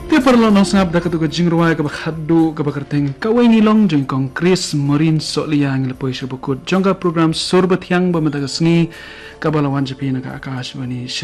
Te perlo nong sangap da katu ka jingruai ka bakhadu ka bakarteng kawai ngilong jong kong Chris Morin Soliang lepoi subukut jongga program sorbat yang bamata ka sngi ka balawan jepi na ka akashwani